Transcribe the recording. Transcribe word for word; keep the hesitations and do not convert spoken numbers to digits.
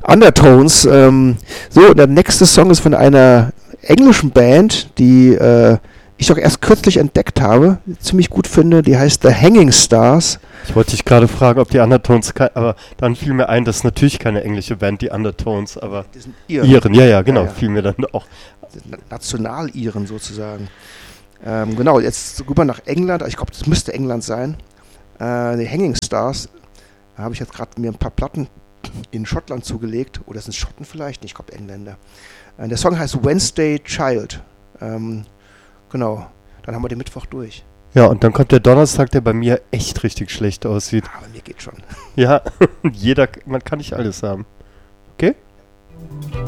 Undertones. Ähm, so, der nächste Song ist von einer englischen Band, die äh, ich doch erst kürzlich entdeckt habe, ziemlich gut finde. Die heißt The Hanging Stars. Ich wollte dich gerade fragen, ob die Undertones, ke- aber dann fiel mir ein, das ist natürlich keine englische Band, die Undertones, aber Die sind Iren. Iren, ja, ja, genau, Ja, ja. fiel mir dann auch. National-Iren sozusagen. Ähm, genau, jetzt rüber nach England. Ich glaube, das müsste England sein. Äh, die Hanging Stars. Da habe ich jetzt gerade mir ein paar Platten in Schottland zugelegt. Oder sind es Schotten vielleicht? Ich glaube Engländer. Äh, der Song heißt Wednesday Child. Ähm, genau, dann haben wir den Mittwoch durch. Ja, und dann kommt der Donnerstag, der bei mir echt richtig schlecht aussieht. Aber mir geht schon. Ja, jeder, man kann nicht alles haben. Okay?